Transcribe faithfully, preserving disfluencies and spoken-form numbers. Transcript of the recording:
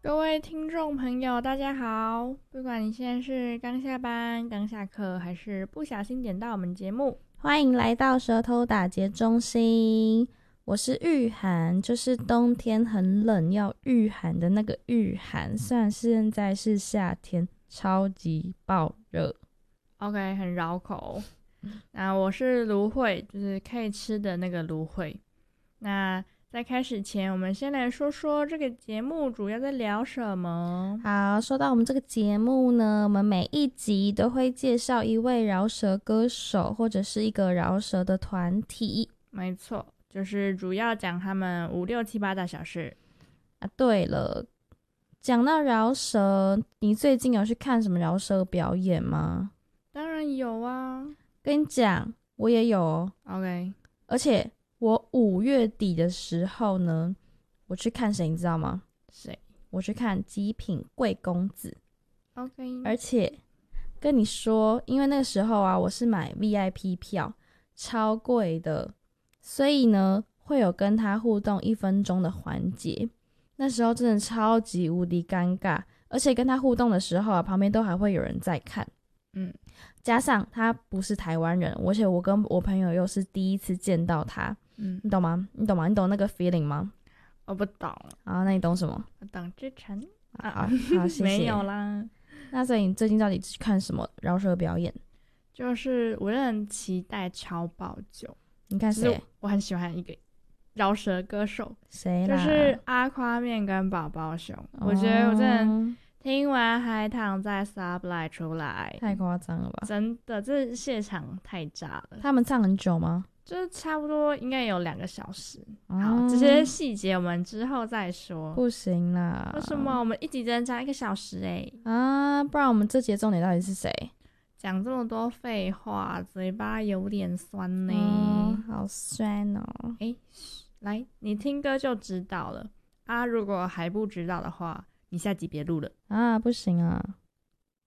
各位听众朋友，大家好！不管你现在是刚下班、刚下课，还是不小心点到我们节目， 欢迎来到舌头打结中心。我是御寒，就是冬天很冷要御寒的那个御寒。虽然现在是夏天，超级爆热。 OK， 很绕口。那我是芦荟，就是可以吃的那个芦荟。那在开始前，我们先来说说这个节目主要在聊什么。 好，说到我们这个节目呢，我们每一集都会介绍一位饶舌歌手或者是一个饶舌的团体。 没错，就是主要讲他们五六七八大小事啊。对了，讲到饶舌，你最近有去看什么饶舌表演吗？ 当然有啊， 跟你讲，我也有哦。 OK， 而且我五月底的时候呢，我去看谁，你知道吗？ 谁？ 我去看极品贵公子。 OK， 而且跟你说，因为那个时候啊，我是买 V I P 票，超贵的，所以呢，会有跟他互动一分钟的环节。那时候真的超级无敌尴尬，而且跟他互动的时候啊，旁边都还会有人在看。 嗯， 加上他不是台湾人，而且我跟我朋友又是第一次见到他。 嗯， 你懂吗？你懂吗？你懂那个 feeling 吗？ 我不懂。 啊，那你懂什么？ 我懂之前啊，好，好，谢谢。 没有啦。 那所以你最近到底去看什么饶舌表演？ 就是我很期待超爆酒。 你看谁？ 我很喜欢一个饶舌歌手， 谁啦？ 就是阿夸面跟宝宝熊。哦、我觉得我真的听完还躺在 Subway 出来， 太夸张了吧？ 真的，这现场太炸了。 他们唱很久吗？ 就是差不多应该有两个小时。 哦、 好，这些细节我们之后再说。 不行啦！ 为什么我们一集只能讲一个小时、欸？哎啊，不然我们这节重点到底是谁？ 讲这么多废话，嘴巴有点酸呢、 哦。好酸哦！ 哎，来，你听歌就知道了啊。如果还不知道的话，你下集别录了啊，不行啊！